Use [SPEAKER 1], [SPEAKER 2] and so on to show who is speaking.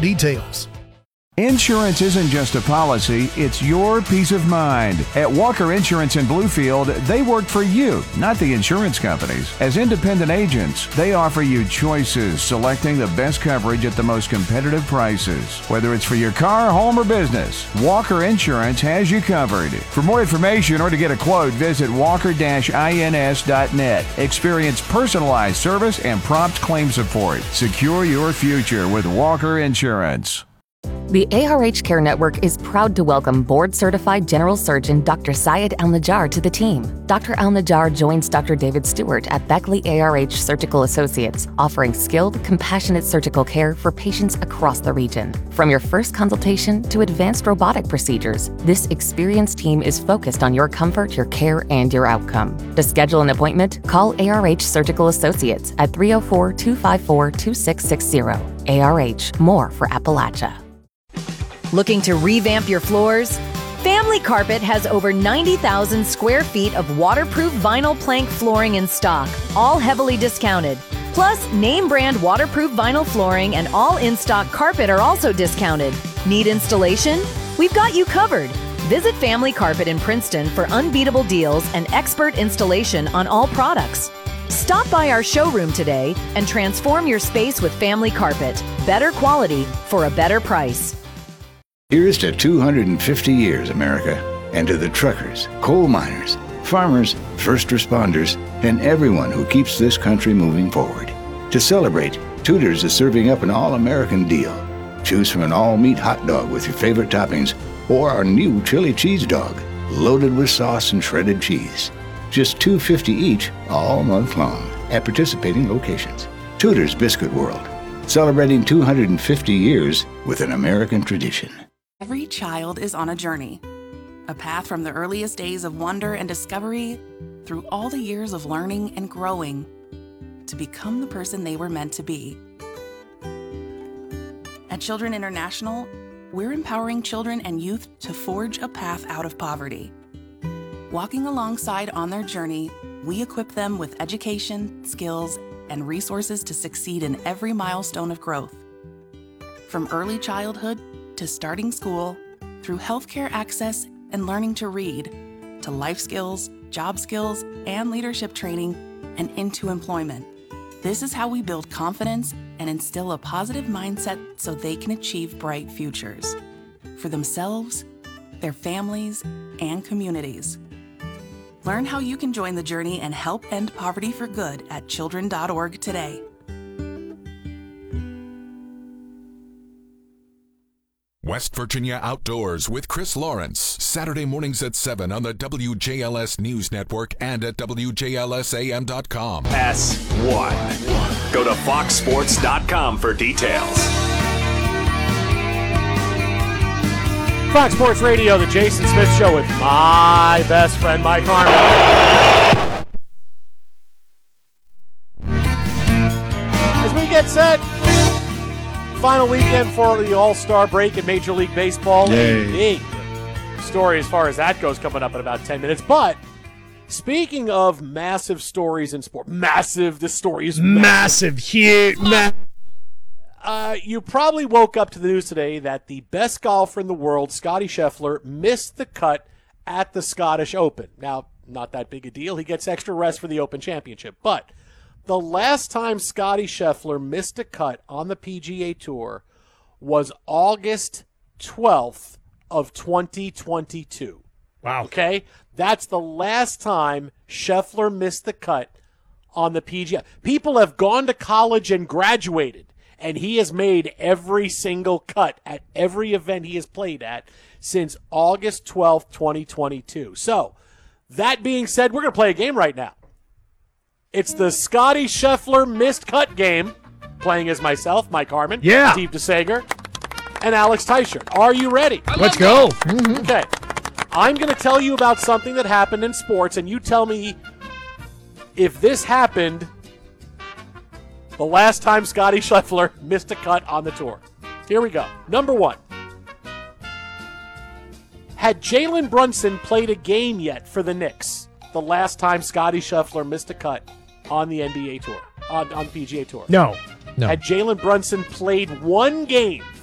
[SPEAKER 1] details.
[SPEAKER 2] Insurance isn't just a policy, it's your peace of mind. At Walker Insurance in Bluefield, they work for you, not the insurance companies. As independent agents, they offer you choices, selecting the best coverage at the most competitive prices. Whether it's for your car, home, or business, Walker Insurance has you covered. For more information or to get a quote, visit walker-ins.net. Experience personalized service and prompt claim support. Secure your future with Walker Insurance.
[SPEAKER 3] The ARH Care Network is proud to welcome board-certified general surgeon Dr. Syed Al-Najjar to the team. Dr. Al-Najjar joins Dr. David Stewart at Beckley ARH Surgical Associates, offering skilled, compassionate surgical care for patients across the region. From your first consultation to advanced robotic procedures, this experienced team is focused on your comfort, your care, and your outcome. To schedule an appointment, call ARH Surgical Associates at 304-254-2660. ARH, more for Appalachia.
[SPEAKER 4] Looking to revamp your floors? Family Carpet has over 90,000 square feet of waterproof vinyl plank flooring in stock, all heavily discounted. Plus, name brand waterproof vinyl flooring and all in-stock carpet are also discounted. Need installation? We've got you covered. Visit Family Carpet in Princeton for unbeatable deals and expert installation on all products. Stop by our showroom today and transform your space with Family Carpet. Better quality for a better price.
[SPEAKER 5] Here's to 250 years, America, and to the truckers, coal miners, farmers, first responders, and everyone who keeps this country moving forward. To celebrate, Tudor's is serving up an all-American deal. Choose from an all-meat hot dog with your favorite toppings or our new chili cheese dog, loaded with sauce and shredded cheese. Just $2.50 each all month long at participating locations. Tudor's Biscuit World, celebrating 250 years with an American tradition.
[SPEAKER 6] Every child is on a journey, a path from the earliest days of wonder and discovery through all the years of learning and growing to become the person they were meant to be. At Children International, we're empowering children and youth to forge a path out of poverty. Walking alongside on their journey, we equip them with education, skills, and resources to succeed in every milestone of growth. From early childhood to starting school, through healthcare access and learning to read, to life skills, job skills, and leadership training, and into employment. This is how we build confidence and instill a positive mindset so they can achieve bright futures for themselves, their families, and communities. Learn how you can join the journey and help end poverty for good at children.org today.
[SPEAKER 7] West Virginia Outdoors with Chris Lawrence, Saturday mornings at 7 on the WJLS News Network and at WJLSAM.com.
[SPEAKER 8] S1. Go to foxsports.com for details.
[SPEAKER 9] Fox Sports Radio, the Jason Smith Show with my best friend, Mike Harmon. As we get set, final weekend for the All-Star break in Major League Baseball. A big story as far as that goes coming up in about 10 minutes. But speaking of massive stories in sport, the story is massive.
[SPEAKER 1] Huge.
[SPEAKER 9] You probably woke up to the news today that the best golfer in the world, Scottie Scheffler, missed the cut at the Scottish Open. Now, not that big a deal. He gets extra rest for the Open Championship. But the last time Scottie Scheffler missed a cut on the PGA Tour was August 12th of 2022.
[SPEAKER 1] Wow.
[SPEAKER 9] Okay? That's the last time Scheffler missed the cut on the PGA. People have gone to college and graduated, and he has made every single cut at every event he has played at since August 12th, 2022. So, that being said, we're going to play a game right now. It's the Scottie Scheffler missed cut game, playing as myself, Mike Harmon, Steve DeSager, and Alex Teichert. Are you ready?
[SPEAKER 1] Let's go.
[SPEAKER 9] Okay. I'm going to tell you about something that happened in sports, and you tell me if this happened the last time Scottie Scheffler missed a cut on the tour. Here we go. Number one. Had Jalen Brunson played a game yet for the Knicks the last time Scottie Scheffler missed a cut on the NBA Tour, on the PGA Tour?
[SPEAKER 1] No.
[SPEAKER 9] Had Jalen Brunson played one game